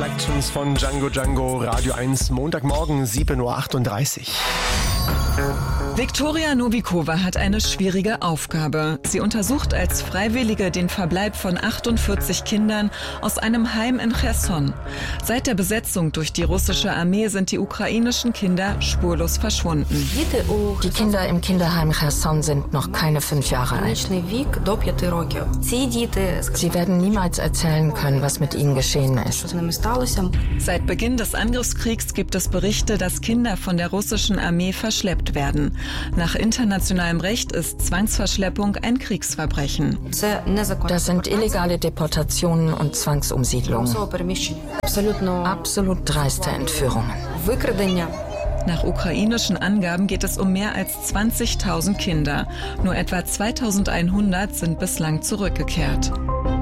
Reflections von Django Django, Radio 1, Montagmorgen, 7.38 Uhr. Viktoria Novikova hat eine schwierige Aufgabe. Sie untersucht als Freiwillige den Verbleib von 48 Kindern aus einem Heim in Cherson. Seit der Besetzung durch die russische Armee sind die ukrainischen Kinder spurlos verschwunden. Die Kinder im Kinderheim Cherson sind noch keine 5 Jahre alt. Sie werden niemals erzählen können, was mit ihnen geschehen ist. Seit Beginn des Angriffskriegs gibt es Berichte, dass Kinder von der russischen Armee verschleppt werden. Nach internationalem Recht ist Zwangsverschleppung ein Kriegsverbrechen. Das sind illegale Deportationen und Zwangsumsiedlungen. Absolut dreiste Entführungen. Nach ukrainischen Angaben geht es um mehr als 20.000 Kinder. Nur etwa 2.100 sind bislang zurückgekehrt.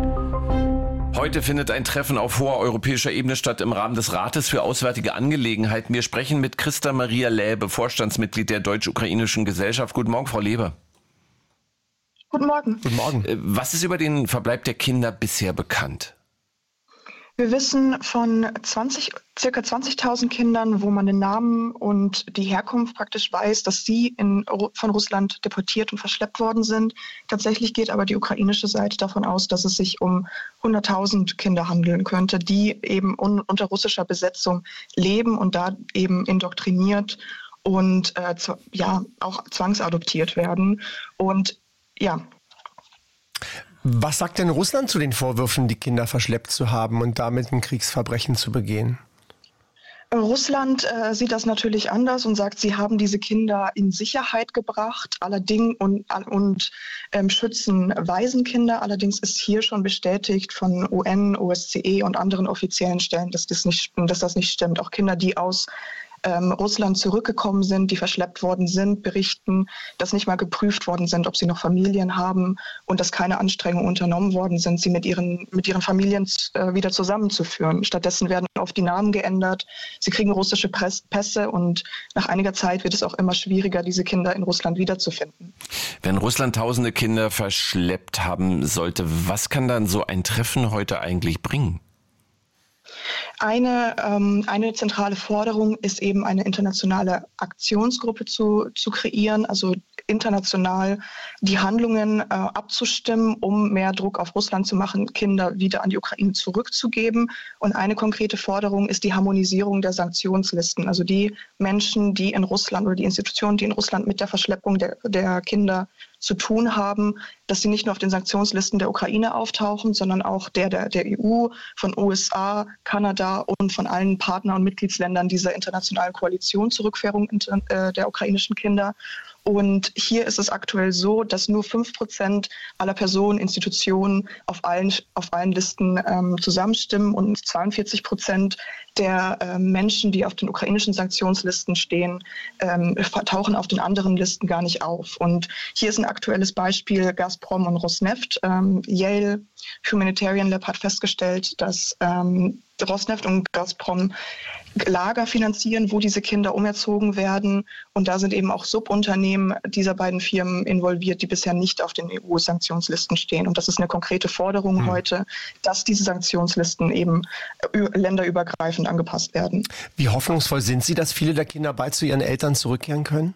Heute findet ein Treffen auf hoher europäischer Ebene statt im Rahmen des Rates für Auswärtige Angelegenheiten. Wir sprechen mit Christa Maria Läbe, Vorstandsmitglied der Deutsch-Ukrainischen Gesellschaft. Guten Morgen, Frau Läbe. Guten Morgen. Guten Morgen. Was ist über den Verbleib der Kinder bisher bekannt? Wir wissen von circa 20.000 Kindern, wo man den Namen und die Herkunft praktisch weiß, dass sie von Russland deportiert und verschleppt worden sind. Tatsächlich geht aber die ukrainische Seite davon aus, dass es sich um 100.000 Kinder handeln könnte, die eben unter russischer Besetzung leben und da eben indoktriniert und auch zwangsadoptiert werden. Und ja. Was sagt denn Russland zu den Vorwürfen, die Kinder verschleppt zu haben und damit ein Kriegsverbrechen zu begehen? Russland sieht das natürlich anders und sagt, sie haben diese Kinder in Sicherheit gebracht, allerdings und schützen Waisenkinder. Allerdings ist hier schon bestätigt von UN, OSZE und anderen offiziellen Stellen, dass das nicht stimmt. Auch Kinder, die aus Russland zurückgekommen sind, die verschleppt worden sind, berichten, dass nicht mal geprüft worden sind, ob sie noch Familien haben und dass keine Anstrengungen unternommen worden sind, sie mit ihren Familien wieder zusammenzuführen. Stattdessen werden oft die Namen geändert, sie kriegen russische Pässe und nach einiger Zeit wird es auch immer schwieriger, diese Kinder in Russland wiederzufinden. Wenn Russland tausende Kinder verschleppt haben sollte, was kann dann so ein Treffen heute eigentlich bringen? Eine zentrale Forderung ist eben eine internationale Aktionsgruppe zu kreieren, also international die Handlungen abzustimmen, um mehr Druck auf Russland zu machen, Kinder wieder an die Ukraine zurückzugeben. Und eine konkrete Forderung ist die Harmonisierung der Sanktionslisten. Also die Menschen, die in Russland oder die Institutionen, die in Russland mit der Verschleppung der Kinder zu tun haben, dass sie nicht nur auf den Sanktionslisten der Ukraine auftauchen, sondern auch der EU, von USA, Kanada und von allen Partner- und Mitgliedsländern dieser internationalen Koalition zur Rückführung der ukrainischen Kinder. Und hier ist es aktuell so, dass nur 5% aller Personen, Institutionen auf allen Listen zusammenstimmen und 42% der Menschen, die auf den ukrainischen Sanktionslisten stehen, tauchen auf den anderen Listen gar nicht auf. Und hier ist ein aktuelles Beispiel Gazprom und Rosneft. Yale Humanitarian Lab hat festgestellt, dass Rosneft und Gazprom Lager finanzieren, wo diese Kinder umerzogen werden. Und da sind eben auch Subunternehmen dieser beiden Firmen involviert, die bisher nicht auf den EU-Sanktionslisten stehen. Und das ist eine konkrete Forderung heute, dass diese Sanktionslisten eben länderübergreifend angepasst werden. Wie hoffnungsvoll sind Sie, dass viele der Kinder bald zu ihren Eltern zurückkehren können?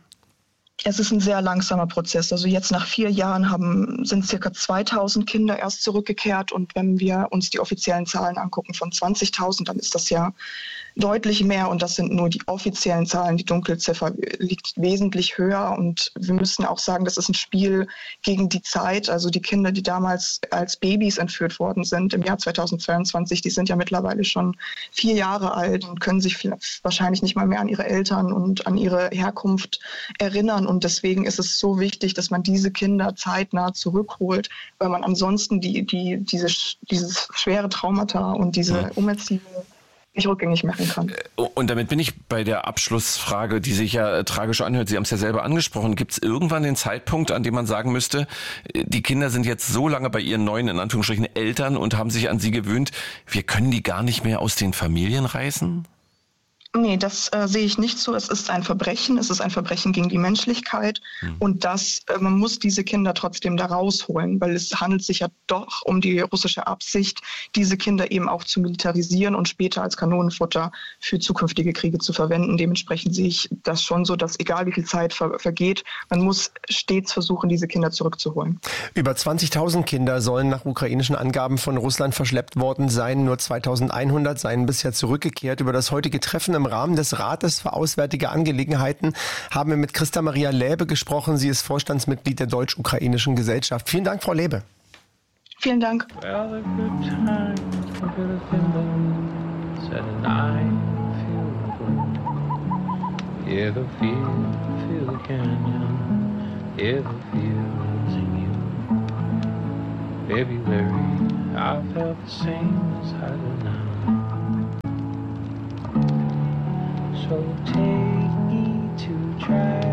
Es ist ein sehr langsamer Prozess. Also jetzt nach 4 Jahren sind ca. 2.000 Kinder erst zurückgekehrt. Und wenn wir uns die offiziellen Zahlen angucken von 20.000, dann ist das ja deutlich mehr. Und das sind nur die offiziellen Zahlen. Die Dunkelziffer liegt wesentlich höher. Und wir müssen auch sagen, das ist ein Spiel gegen die Zeit. Also die Kinder, die damals als Babys entführt worden sind im Jahr 2022, die sind ja mittlerweile schon 4 Jahre alt und können sich wahrscheinlich nicht mal mehr an ihre Eltern und an ihre Herkunft erinnern. Und deswegen ist es so wichtig, dass man diese Kinder zeitnah zurückholt, weil man ansonsten dieses schwere Traumata und diese Umerziehung nicht rückgängig machen kann. Und damit bin ich bei der Abschlussfrage, die sich ja tragisch anhört. Sie haben es ja selber angesprochen. Gibt es irgendwann den Zeitpunkt, an dem man sagen müsste, die Kinder sind jetzt so lange bei ihren neuen, in Anführungsstrichen, Eltern und haben sich an sie gewöhnt, wir können die gar nicht mehr aus den Familien reißen? Nee, das sehe ich nicht so. Es ist ein Verbrechen. Es ist ein Verbrechen gegen die Menschlichkeit. Und man muss diese Kinder trotzdem da rausholen, weil es handelt sich ja doch um die russische Absicht, diese Kinder eben auch zu militarisieren und später als Kanonenfutter für zukünftige Kriege zu verwenden. Dementsprechend sehe ich das schon so, dass egal wie viel Zeit vergeht, man muss stets versuchen, diese Kinder zurückzuholen. Über 20.000 Kinder sollen nach ukrainischen Angaben von Russland verschleppt worden sein. Nur 2.100 seien bisher zurückgekehrt. Über das heutige Treffen im Rahmen des Rates für Auswärtige Angelegenheiten haben wir mit Christa Maria Läbe gesprochen. Sie ist Vorstandsmitglied der Deutsch-Ukrainischen Gesellschaft. Vielen Dank, Frau Läbe. Vielen Dank. So take me to try